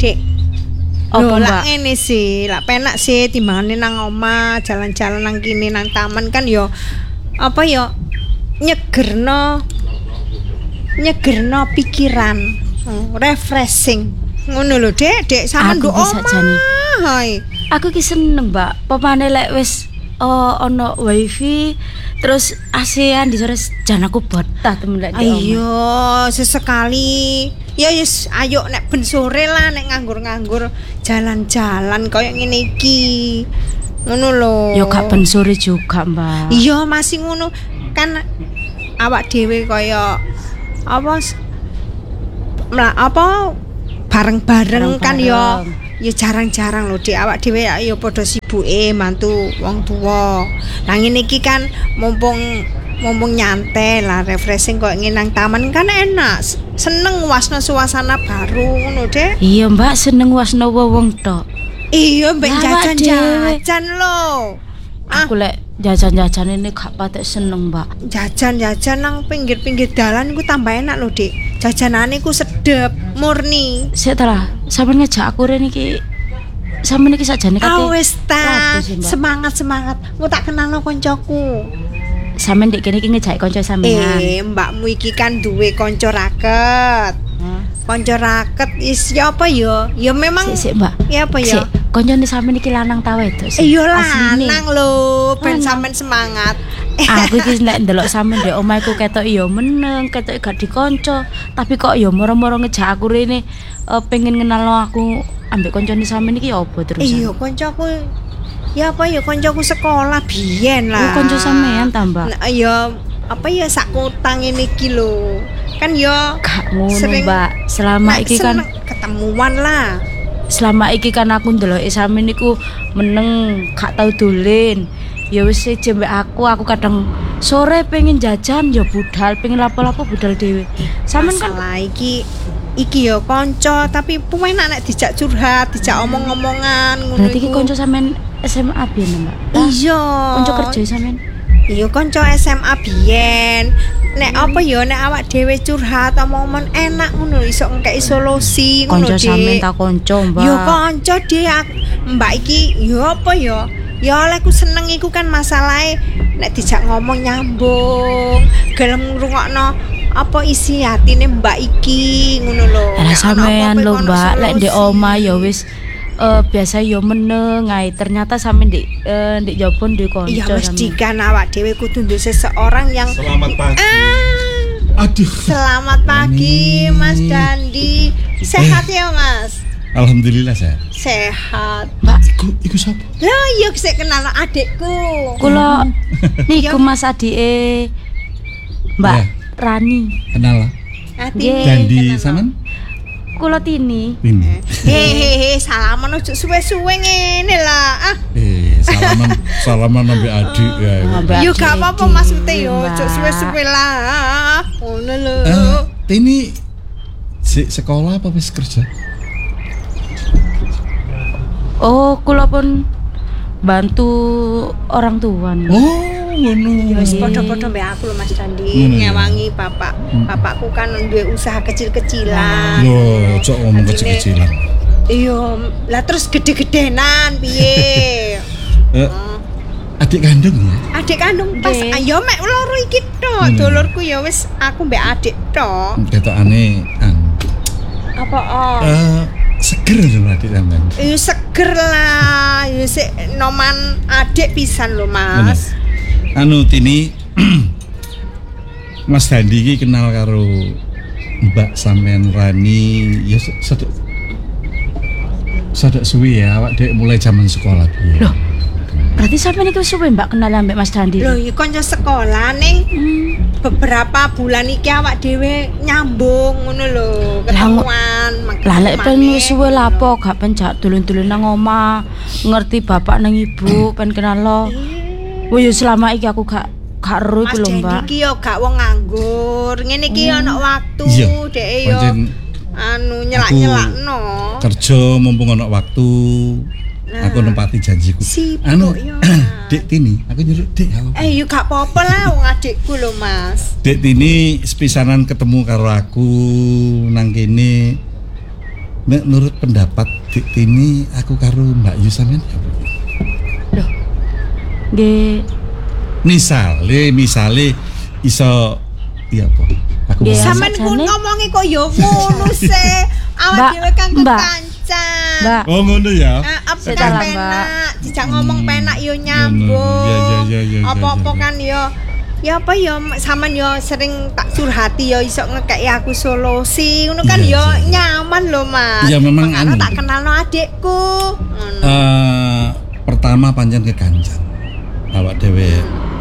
Dek. Apa Lho, lak ngene sih, lak penak sih timbangane nang omah, jalan-jalan nang kene nang taman kan yo apa yo nyegerno pikiran, refreshing. Ngono lho, Dek, sampean nduk omah. Aku ki seneng, Mbak. Pemane lek wis ono wifi terus ASEAN di sore jan aku betah temen lek di omah. Ayo, sesekali. Ya yes, ayo nek ben sore lah nek nganggur-nganggur jalan-jalan koyo ngene iki. Ngono lho. Ya gak ben sore juga, Mbak. Iya, masih ngono. Kan awak dhewe koyo apa bareng-bareng kan ya jarang-jarang lho Dik, awak dhewe ya padha sibuke mantu wong tuwa. Lah ngene iki kan mumpung nyantai lah refreshing kok ngene nang taman kan enak. Seneng wasna suasana baru ngono, Dek. Iya, Mbak, seneng wasna wong tok. Iya, mbek jajan-jajan lho. Aku lek jajan-jajan ini gak patek seneng, Mbak. Jajan-jajan nang pinggir-pinggir dalan iku tambah enak lho, Dik. Jajanane ku sedep, murni. Sik ta lah, sampeyan ngejak aku rene iki. Sampeyan iki sakjane kate. Wis ta, semangat. Ku tak kenalno koncoku. Sampeyan ndek kene iki ngejak kanca sampeyan. Mbakmu iki kan duwe kanca raket. Kanca raket ya apa ya? Ya memang sik, Mbak. Ya apa ya? Kancane sampeyan iki lanang ta wedok sih? Iya lanang lho, ben sampean semangat. Aku iki nek ndelok sampean ndek omahku ketok ya meneng, ketok gak dikonco, tapi kok ya moro-moro ngejak aku rene pengen ngenalno aku ambek kancane sampean iki ya apa terus? Iya, kancaku. Ya apa ya kancaku sekolah biyen lah. Oh, kanca sampean ta, Mbak? Nah, ya apa ya sak kutang ini iki lho. Kan ya gak ngono, Mbak. Selama iki kan ketemuan lah. Selama iki kan aku ndeloki sampean niku meneng, gak tau dolen. Ya wis jembek aku kadang sore pengen jajan ya budal, pengen lapo-lapo budal dhewe. Sampean kan iki ya kanca tapi penak nek dijak curhat, dijak omong-omongan ngono. Berarti iki kanca sampean SMA biyen, Mbak? Iya. Kanca kerja sampean? Iya, kanca SMA biyen. Nek apa ya nek awak dhewe curhat omong-omong enak ngono iso ngkeki solusi ngono. Kanca sampean ta kanca, Mbak? Ya kanca Dik. Mbak iki ya apa ya? Ya olehku seneng iku kan masalahe nek dijak ngomong nyambung, gelem ngrungokno apa isi hatine Mbak iki ngono lho. Lah sampean lho, Mbak, lek ndek omah ya wis biasa yo meneng ae. Ternyata sampe ndek jaba ndek kanca. Iya mesti kan awak dhewe kudu duwe seseorang yang Selamat pagi. Aduh. Selamat pagi Mas Dandi. Sehat ya, Mas? Alhamdulillah sehat. Mbak, iku sapa? Lah iya sik kenal adikku. Kula niku Mas adike Mbak Rani. Kenal lah. Dandi sampean? Kula Tini. Hehehe, salaman ojo suwe-suwe ngene lah. Salaman ambek adik ya. Yo gak apa-apa maksude yo, ojo suwe-suwe lah. Ngono lho. Tini sekolah apa wis kerja? Oh, kula pun bantu orang tua. Oh, ngono. Ya wis padha-padha mbek aku lho Mas Dandi, ngewangi bapak. Bapakku kan duwe usaha kecil-kecilan. Loh, cok ngomong kecil-kecilan. Iya, lah terus gede-gedenan piye? Adik kandung ya? Adik kandung pas ayo mek loro iki tok. Dulurku ya wis aku mbek adik tok. Ketokane apa seger lho adik sampean. Seger lah, ya sik noman adik pisan lho, Mas. Tini Mas Dandi iki kenal karo Mbak sampean Rani ya sadek suwi ya awak dek mulai zaman sekolah piye. Loh. Berarti sampean iki suwe Mbak kenal ambek Mas Dandi. Lho, iki kanca sekolah ning beberapa bulan iki awak dhewe nyambung ngono lho, ketemuan. Lah lek pen suwe lapo gak pencak dulun-dulun nang omah, ngerti bapak nang ibu, pen kenal lo. Oh ya selama iki aku gak ero iku lho, Mbak. Mas iki yo gak wong nganggur. Ngene iki ana waktu dhek yo nyelak-nyelakno. Kerja mumpung ana waktu. Aku nempati janjiku. Dek Tini, aku nyuruh Dek apa? Yo gak apa-apa lah wong adikku lho, Mas. Dek Tini sepisanan ketemu karo aku nang kene nek menurut pendapat Dik Tini aku karo Mbak Yu sampean Loh. Nggih. misale iso iya apa aku Nggih, mau- Sampeyan ku Sajane- ngomongi kok ya ngono se. Awak Mbak, dhewe kan Mbak. kekancan. Mbak, oh ngono ya Apa Sedalam, kan Mbak. penak, dijak ngomong penak yo Iya, nyambung. iya. Apa-apa kan yo ya apa ya sampean yo sering tak curhati yo iso ngekeki aku solusi ngono kan Iya, yo iya. nyaman lho Mas. Iya, memang Makanya anu. tak kenalno adikku. Ngono. Pertama pancen kekancan awak dhewe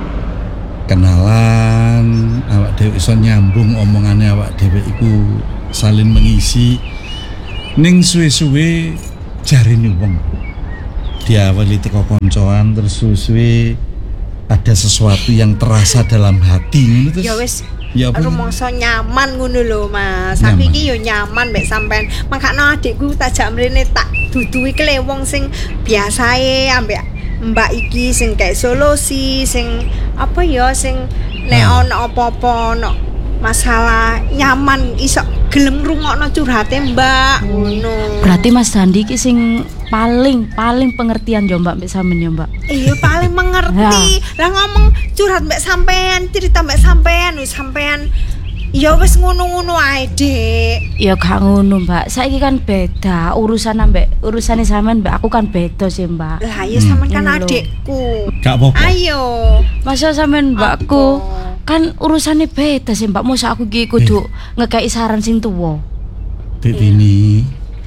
kenalan awak dhewe iso nyambung omongane awak dhewe iku saling mengisi ning suwe-suwe jarine wong diawali teko koncoan terus suwe-suwe ada sesuatu yang terasa dalam hati ngono terus Ya wis ya apa rumangsa nyaman ngono lho Mas. Nyaman. Aku iki yo nyaman mek sampean. Mangkano adikku tak jak mrene tak duduhi kele wong sing biasae ambek Mbak iki sing kayak solusi sing apa ya sing nek ana apa-apa ana masalah nyaman iso gelem ngrungokno curhate Mbak ngono. berarti Mas Dandi iki sing paling pengertian yo Mbak mbek sampean yo Mbak. Iya paling mengerti. Lah ngomong curhat mbek sampean, cerita mbek sampean, wis sampean ya wis ngono-ngono ae, Dik. Ya gak ngono Mbak, saiki kan beda urusane sampean mbak aku kan beda sih Mbak. Lah ya sampean kan Ngono lho. adikku. gak apa-apa Ayo. Masa sampean mbakku kan urusannya beda sih Mbak, masa aku iki kudu ngekei saran sing tuwa. Dik Tini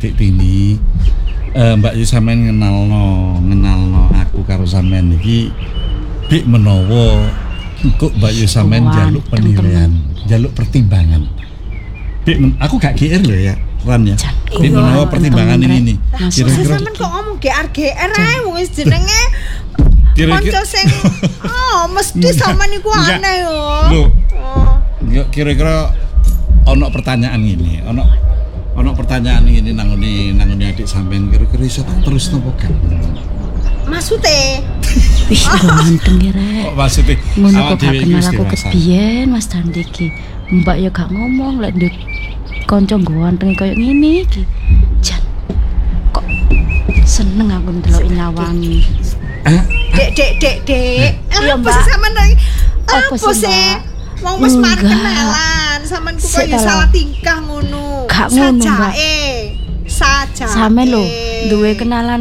Mbak Yu sampean ngenalno aku karo sampean iki bik menawa kok Mbak Yu sampean jaluk penilaian, jaluk pertimbangan. Aku gak GR lho ya, Ran ya. Jan, Bik iya, menawa pertimbangan temen, ini. Lah Kira-kira sampean kok ngomong GR ae wis jenenge Kira-kira- kanca sing mesti sampean iku Enggak. aneh yo. Lho, Oh. kira-kira ono pertanyaan ini, ono pertanyaan ini nangoni adik sampean kira-kira iso tak terus nopo gak? Maksudnya Wih, ganteng ya rek. Kok maksudnya Ngono awak kok gak dhewe iki kenal wis aku dewasa. kebiyen Mas Dandi iki. Mbak ya gak ngomong lek ndek kanca ganteng koyo ngene iki. Jan. Kok seneng aku ndeloki nyawangi. Dek. Iya, Apa Mbak. sih sampean Apa apa sih, sih? Mbak? Wong wis mari Enggak. kenalan, sampean ku Sik kok ta, salah lah. tingkah ngono. Gak ngono, Mbak. Saja. Sampe lho duwe kenalan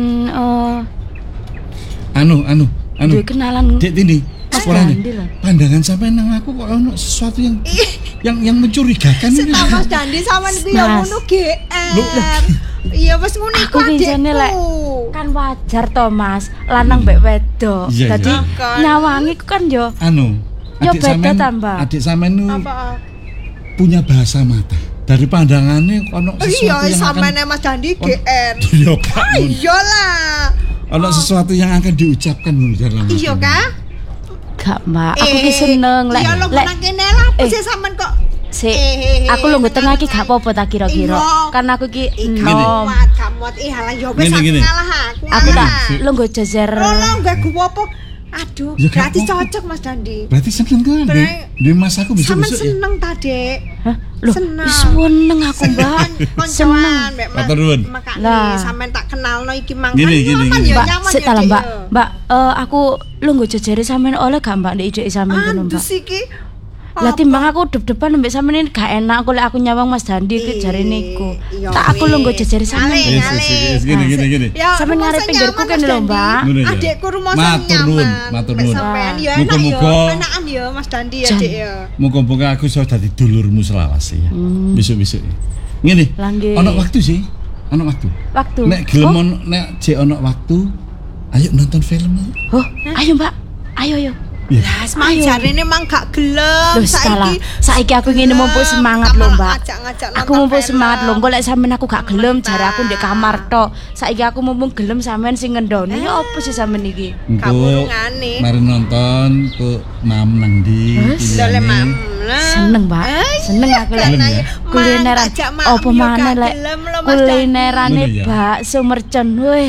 Anu. duwe kenalan Dek Tini, Mas suaranya. Dandi lah. Pandangan sampean nang aku kok ono sesuatu yang mencurigakan ini. Seta Mas Dandi sampean ku ya Mas. ngono GR. Iya wis ngono iku Aku biasane lek adikku. kan wajar to Mas, lanang mbek wedok. Iya, Dadi iya. Kan. nyawangi ku kan yo Anu, Ya beda tambah. adik sampean nu Apa? punya bahasa mata. Dari pandangannya ono Iya sesuatu yang akan sampean Mas Dandi GR. Iya, Kak. Iyalah. Ono sesuatu yang akan diucapkan dalam Iya hati. kah? gak Mbak, aku ki seneng lek Iya lo lek nang kene lah, apa Eh. sih sampean kok sik aku lungguh tengah ki gak apa-apa tak kira-kira. Iya. Kan aku ki Gini. enom. kamuat halah yo wis Gini. aku ngalah aku. Aku tak ngalah. lungguh jejer. Lo enggak gua apa? Aduh, Ya, berarti gak apa-apa. cocok Mas Dandi. Berarti seneng kan? Berarti- Di mas aku Sampean besok-besok ya. seneng tadi. Hah? Loh, Seneng. wis seneng aku Mbak. Seneng. Koncoan mbek Mas. Matur nuwun. Makane Lah. sampean tak kenalno iki mangkan. Gini. Mbak, nyaman sik ya, ta lah, Dik, Mbak. ya. Mbak, aku lungguh jejere sampean oleh gak Mbak ndek ide sampean ngono, Aduh Mbak. siki. Lah timbang aku dep-depan mbek sampean ini gak enak aku lek aku nyawang Mas Dandi iki jarene iku. Iya, Tak aku wis. lungguh jejere sampean. Ngalih, Yes, ngalih. gini. Ya, Sampeyan rumah ngarep saya pinggirku nyaman, kene Mas lho, Dandi. Mbak. Ngono ya. Adikku rumah saya Matur nuwun, nyaman. matur Mbak nuwun. sampean ya enak ya. Muga-muga- Enakan ya Mas Dandi ya, Jan. Dik ya. Muga-muga aku iso dadi dulurmu selawase ya. Besok-besok ya. Ngene. Lah, nggih. Ono waktu sih. Ono waktu. Waktu. Nek gelem nek jek ono waktu, ayo nonton film. Oh, ayo Mbak. Ayo. Ya. Lah, semangat jarine mang gak gelem. Loh, salah. Saiki aku ngene mumpuk semangat lho, Mbak. Aku mumpuk semangat lho, engko lek sampean aku gak gelem jare aku ndek kamar tok. Saiki aku mumpung gelem sampean sing ngendoni. Ya opo sih sampean iki? Engko Kamurungane. mari nonton kok mam nang ndi. Wes. Dole pilihannya. mam lah. Seneng, Mbak. Seneng aku lek Gelem ya? kulineran. Apa maneh lek kulinerane Ngono ya? bakso mercon. Weh.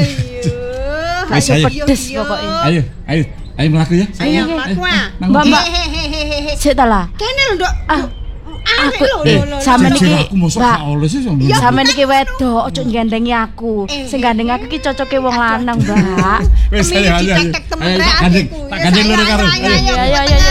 Wes, Bakso ayo. pedes pokoknya. Ayo mlaku ya. Ayo, Ayo, aku ah. Nang Mbak, ndi? Mbak. Sik ta lah. Kene lho, Nduk. Aku sampean Jujur iki aku mosok Mbak, gak oleh sih sampean. sampean iki wedok ojo nggendengi aku. Sing gandeng aku iki cocoke wong lanang, Mbak. Wis ayo ayo. Ditek-tek temen Ayo, rek tak gandeng, adikku. tak gandeng lho karo. Ayo, ayo, Ayo, ayo, ayo.